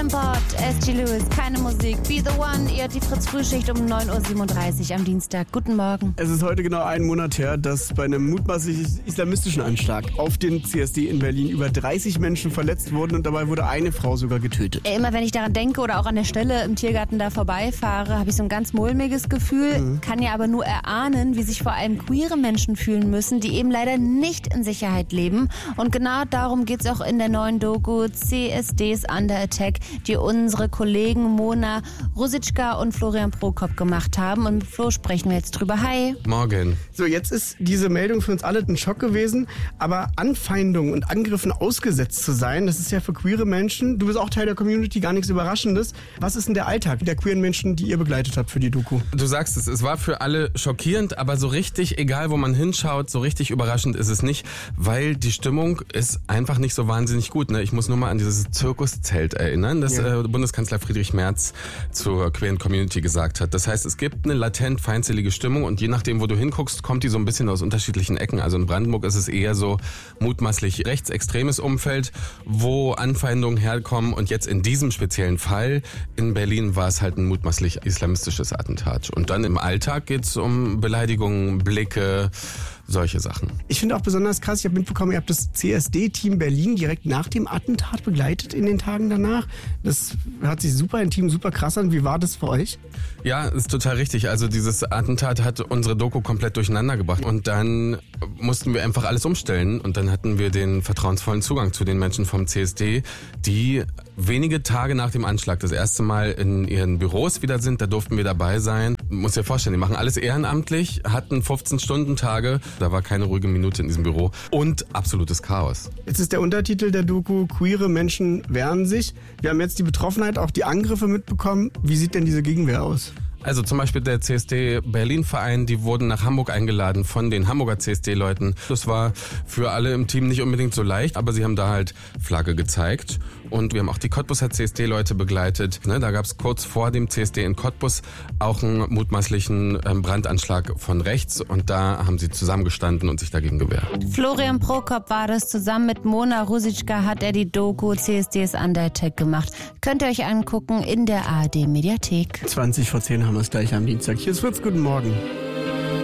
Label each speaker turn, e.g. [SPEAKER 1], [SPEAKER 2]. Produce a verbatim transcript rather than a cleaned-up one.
[SPEAKER 1] Lamport, S G Lewis, keine Musik, Be the One, ihr hört die Fritz-Frühschicht um neun Uhr siebenunddreißig am Dienstag. Guten Morgen.
[SPEAKER 2] Es ist heute genau einen Monat her, dass bei einem mutmaßlich islamistischen Anschlag auf den C S D in Berlin über dreißig Menschen verletzt wurden und dabei wurde eine Frau sogar getötet.
[SPEAKER 1] Immer wenn ich daran denke oder auch an der Stelle im Tiergarten da vorbeifahre, habe ich so ein ganz mulmiges Gefühl, mhm. kann ja aber nur erahnen, wie sich vor allem queere Menschen fühlen müssen, die eben leider nicht in Sicherheit leben. Und genau darum geht es auch in der neuen Doku C S Ds Under Attack, die unsere Kollegen Mona Ruzicka und Florian Prokop gemacht haben. Und mit Flo sprechen wir jetzt drüber. Hi.
[SPEAKER 3] Morgen.
[SPEAKER 2] So, jetzt ist diese Meldung für uns alle ein Schock gewesen, aber Anfeindungen und Angriffen ausgesetzt zu sein, das ist ja für queere Menschen, du bist auch Teil der Community, gar nichts Überraschendes. Was ist denn der Alltag der queeren Menschen, die ihr begleitet habt für die Doku?
[SPEAKER 3] Du sagst es, es war für alle schockierend, aber so richtig, egal wo man hinschaut, so richtig überraschend ist es nicht, weil die Stimmung ist einfach nicht so wahnsinnig gut. Ne? Ich muss nur mal an dieses Zirkuszelt erinnern, das ja. äh, Bundeskanzler Friedrich Merz zur queeren Community gesagt hat. Das heißt, es gibt eine latent feindselige Stimmung und je nachdem, wo du hinguckst, kommt die so ein bisschen aus unterschiedlichen Ecken. Also in Brandenburg ist es eher so mutmaßlich rechtsextremes Umfeld, wo Anfeindungen herkommen und jetzt in diesem speziellen Fall in Berlin war es halt ein mutmaßlich islamistisches Attentat. Und dann im Alltag geht es um Beleidigungen, Blicke, solche Sachen.
[SPEAKER 2] Ich finde auch besonders krass, ich habe mitbekommen, ihr habt das C S D-Team Berlin direkt nach dem Attentat begleitet in den Tagen danach. Das hört sich super intim, super krass an. Wie war das für euch?
[SPEAKER 3] Ja, ist total richtig. Also dieses Attentat hat unsere Doku komplett durcheinander gebracht und dann mussten wir einfach alles umstellen und dann hatten wir den vertrauensvollen Zugang zu den Menschen vom C S D, die wenige Tage nach dem Anschlag das erste Mal in ihren Büros wieder sind. Da durften wir dabei sein. Man muss dir vorstellen, die machen alles ehrenamtlich, hatten fünfzehn-Stunden-Tage. Da war keine ruhige Minute in diesem Büro und absolutes Chaos.
[SPEAKER 2] Jetzt ist der Untertitel der Doku Queere Menschen wehren sich. Wir haben jetzt die Betroffenheit, auch die Angriffe mitbekommen. Wie sieht denn diese Gegenwehr aus?
[SPEAKER 3] Also zum Beispiel der C S D Berlin-Verein, die wurden nach Hamburg eingeladen von den Hamburger C S D-Leuten. Das war für alle im Team nicht unbedingt so leicht, aber sie haben da halt Flagge gezeigt. Und wir haben auch die Cottbuser C S D-Leute begleitet. Ne, da gab es kurz vor dem C S D in Cottbus auch einen mutmaßlichen ähm, Brandanschlag von rechts. Und da haben sie zusammengestanden und sich dagegen gewehrt.
[SPEAKER 1] Florian Prokop war das. Zusammen mit Mona Ruzicka hat er die Doku C S Ds Under Attack gemacht. Könnt ihr euch angucken in der A R D-Mediathek.
[SPEAKER 2] zwanzig vor zehn haben wir es gleich am Dienstag. Hier ist Fritz, guten Morgen.